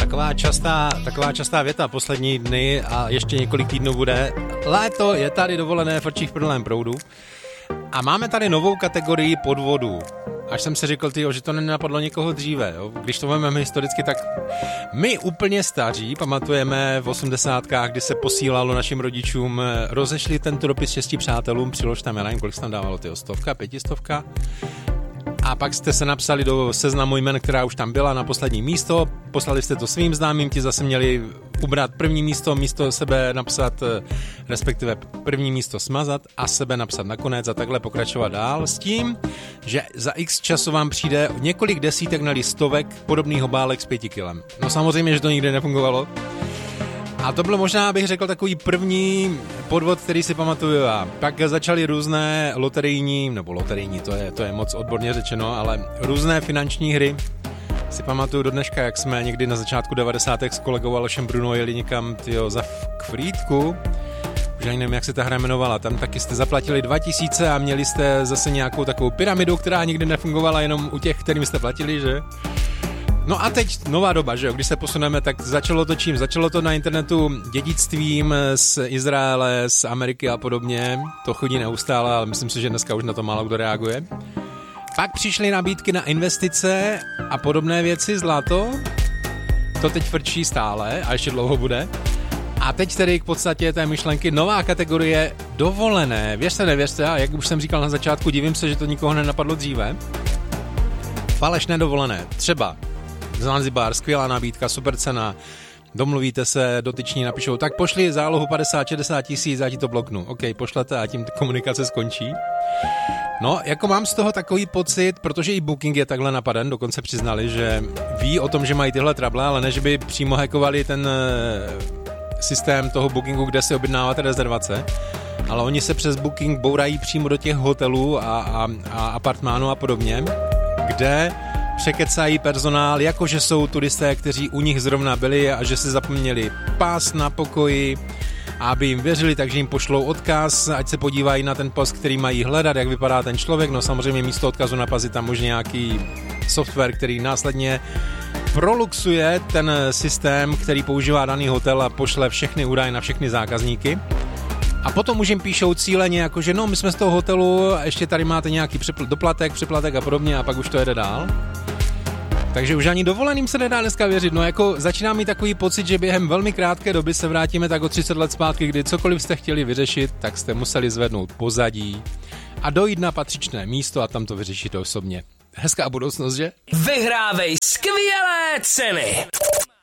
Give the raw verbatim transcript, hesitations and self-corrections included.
Taková častá, taková častá věta poslední dny a ještě několik týdnů bude. Léto je tady, dovolené, frčí v plném proudu. A máme tady novou kategorii podvodů. Až jsem si řekl, tyjo, že to nenapadlo někoho dříve. Jo? Když to vezmeme historicky, tak my úplně staří pamatujeme v osmdesátkách, kdy se posílalo našim rodičům, rozešli tento dopis šesti přátelům, přilož tam, já nevím, kolik se tam dávalo, tyjo, stovka, pětistovka. A pak jste se napsali do seznamu jmen, která už tam byla, na poslední místo, poslali jste to svým známým, ti zase měli ubrat první místo, místo sebe napsat, respektive první místo smazat a sebe napsat nakonec a takhle pokračovat dál s tím, že za x času vám přijde několik desítek, neli stovek podobných obálek s pěti kilem. No samozřejmě, že to nikdy nefungovalo. A to bylo možná, bych řekl, takový první podvod, který si pamatuju já. Pak začaly různé loterijní, nebo loterijní, to je, to je moc odborně řečeno, ale různé finanční hry. Si pamatuju do dneška, jak jsme někdy na začátku devadesátek s kolegou Alešem Bruno jeli někam, tyjo, za k Frýdku. Už ani nevím, jak se ta hra jmenovala. Tam taky jste zaplatili dva tisíce a měli jste zase nějakou takovou pyramidu, která nikdy nefungovala jenom u těch, kterým jste platili, že? No a teď nová doba, že jo, když se posuneme, tak začalo to čím? Začalo to na internetu dědictvím z Izraele, z Ameriky a podobně. To chodí neustále, ale myslím si, že dneska už na to málo kdo reaguje. Pak přišly nabídky na investice a podobné věci, zlato. To teď frčí stále a ještě dlouho bude. A teď tedy k podstatě té myšlenky nová kategorie dovolené. Věřte, nevěřte, a jak už jsem říkal na začátku, divím se, že to nikoho nenapadlo dříve. Falešné dovolené. Třeba Zanzibar, skvělá nabídka, super cena, domluvíte se, dotyční napíšou, tak pošli zálohu padesát šedesát tisíc, já ti to bloknu. OK, pošlete a tím komunikace skončí. No, jako mám z toho takový pocit, protože i Booking je takhle napaden, dokonce přiznali, že ví o tom, že mají tyhle trable, ale ne, že by přímo hackovali ten systém toho Bookingu, kde si objednáváte rezervace, ale oni se přes Booking bourají přímo do těch hotelů a, a, a apartmánů a podobně, kde překecají personál, jakože jsou turisté, kteří u nich zrovna byli a že si zapomněli pás na pokoji, aby jim věřili, takže jim pošlou odkaz, ať se podívají na ten pas, který mají hledat, jak vypadá ten člověk. No samozřejmě místo odkazu na pas je tam už nějaký software, který následně proluxuje ten systém, který používá daný hotel a pošle všechny údaje na všechny zákazníky. A potom už jim píšou cíleně, jakože no, my jsme z toho hotelu, ještě tady máte nějaký připl- doplatek, připlatek a podobně a pak už to jede dál. Takže už ani dovoleným se nedá dneska věřit. No jako začíná mít takový pocit, že během velmi krátké doby se vrátíme tak o třicet let zpátky, kdy cokoliv jste chtěli vyřešit, tak jste museli zvednout pozadí a dojít na patřičné místo a tam to vyřešit osobně. Hezká budoucnost, že? Vyhrávej skvělé ceny!